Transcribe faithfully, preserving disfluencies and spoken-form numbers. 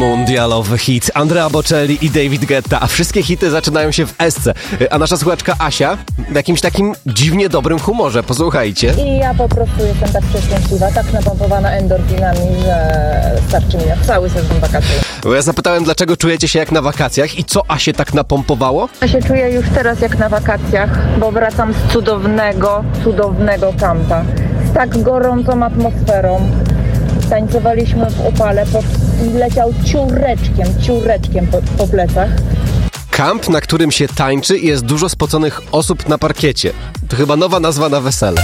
Mundialowy hit. Andrea Bocelli i David Guetta, a wszystkie hity zaczynają się w esce. A nasza słuchaczka Asia w jakimś takim dziwnie dobrym humorze. Posłuchajcie. I ja po prostu jestem tak szczęśliwa, tak napompowana endorfinami, że starczy mi na cały sezon wakacyjny. Bo ja zapytałem, dlaczego czujecie się jak na wakacjach i co Asię tak napompowało? Ja się czuję już teraz jak na wakacjach, bo wracam z cudownego, cudownego kampa. Z tak gorącą atmosferą. Tańcowaliśmy w upale, po, leciał ciureczkiem, ciureczkiem po, po plecach. Kamp, na którym się tańczy i jest dużo spoconych osób na parkiecie. To chyba nowa nazwa na wesele.